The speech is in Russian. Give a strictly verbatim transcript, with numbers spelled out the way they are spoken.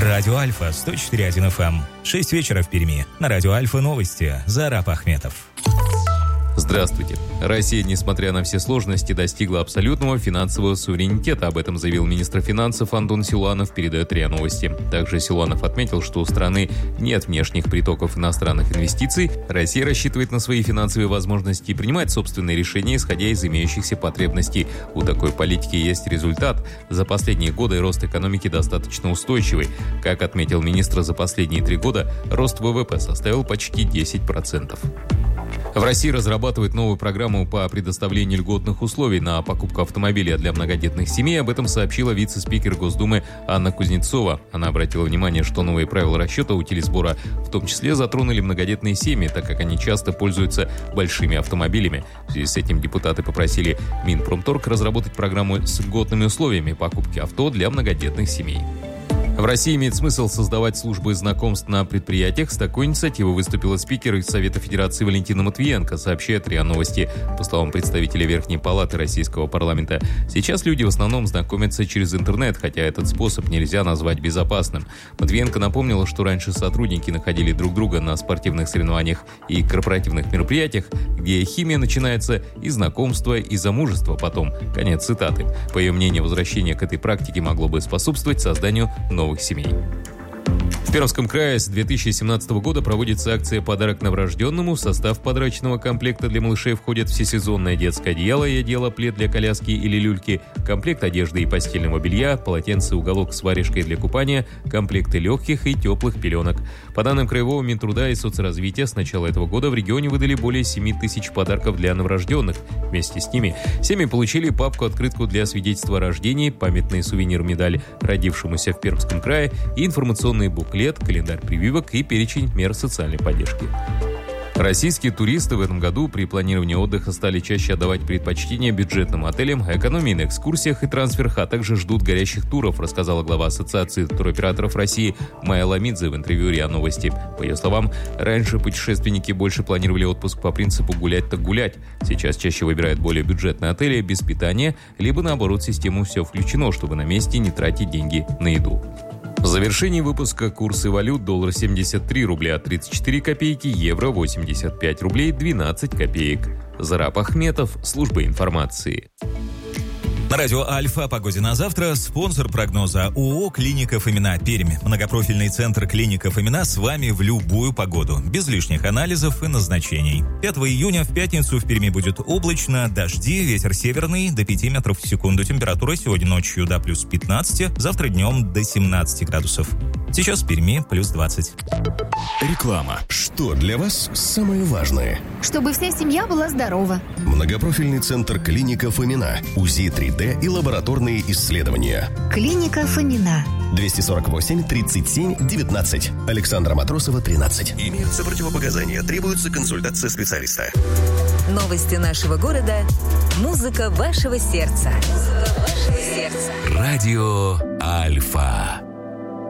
Радио Альфа сто четыре и один эф эм. шесть вечера в Перми. На Радио Альфа новости. Зараб Ахметов. Здравствуйте. Россия, несмотря на все сложности, достигла абсолютного финансового суверенитета. Об этом заявил министр финансов Антон Силуанов, передает РИА Новости. Также Силуанов отметил, что у страны нет внешних притоков иностранных инвестиций. Россия рассчитывает на свои финансовые возможности и принимает собственные решения, исходя из имеющихся потребностей. У такой политики есть результат. За последние годы рост экономики достаточно устойчивый. Как отметил министр, за последние три года рост вэ вэ пэ составил почти десять процентов. В России разрабатывают новую программу по предоставлению льготных условий на покупку автомобиля для многодетных семей. Об этом сообщила вице-спикер Госдумы Анна Кузнецова. Она обратила внимание, что новые правила расчета утилизбора в том числе затронули многодетные семьи, так как они часто пользуются большими автомобилями. В связи с этим депутаты попросили Минпромторг разработать программу с льготными условиями покупки авто для многодетных семей. В России имеет смысл создавать службы знакомств на предприятиях. С такой инициативой выступила спикер из Совета Федерации Валентина Матвиенко, сообщает РИА Новости. По словам представителя Верхней Палаты Российского парламента, сейчас люди в основном знакомятся через интернет, хотя этот способ нельзя назвать безопасным. Матвиенко напомнила, что раньше сотрудники находили друг друга на спортивных соревнованиях и корпоративных мероприятиях, где химия начинается и знакомство, и замужество потом. Конец цитаты. По ее мнению, возвращение к этой практике могло бы способствовать созданию новых семей. В Пермском крае с две тысячи семнадцатого года проводится акция «Подарок новорожденному». В состав подарочного комплекта для малышей входят всесезонное детское одеяло и одеяло, плед для коляски или люльки, комплект одежды и постельного белья, полотенце, уголок с варежкой для купания, комплекты легких и теплых пеленок. По данным Краевого Минтруда и соцразвития, с начала этого года в регионе выдали более семь тысяч подарков для новорожденных. Вместе с ними семьи получили папку-открытку для свидетельства о рождении, памятный сувенир-медаль родившемуся в Пермском крае и информационный буклет, календарь прививок и перечень мер социальной поддержки. Российские туристы в этом году при планировании отдыха стали чаще отдавать предпочтение бюджетным отелям, экономии на экскурсиях и трансферах, а также ждут горящих туров, рассказала глава Ассоциации туроператоров России Майя Ламидзе в интервью РИА Новости. По ее словам, раньше путешественники больше планировали отпуск по принципу «гулять так гулять». Сейчас чаще выбирают более бюджетные отели без питания, либо наоборот систему «все включено», чтобы на месте не тратить деньги на еду. В завершении выпуска курсы валют: доллар семьдесят три рубля тридцать четыре копейки, евро восемьдесят пять рублей двенадцать копеек. Зараб Ахметов, служба информации. На радио Альфа о погоде на завтра. Спонсор прогноза ООО «Клиника Фомина» Пермь. Многопрофильный центр «Клиника Фомина» с вами в любую погоду, без лишних анализов и назначений. пятого июня в пятницу в Перми будет облачно, дожди, ветер северный до пяти метров в секунду. Температура сегодня ночью до плюс пятнадцати, завтра днем до семнадцати градусов. Сейчас в Перми плюс двадцать. Реклама. Что для вас самое важное? Чтобы вся семья была здорова. Многопрофильный центр «Клиника Фомина». УЗИ три дэ и лабораторные исследования. Клиника Фомина. двести сорок восемь тридцать семь девятнадцать. Александра Матросова, тринадцать. Имеются противопоказания. Требуется консультация специалиста. Новости нашего города. Музыка вашего сердца. Музыка вашего сердца. Радио Альфа.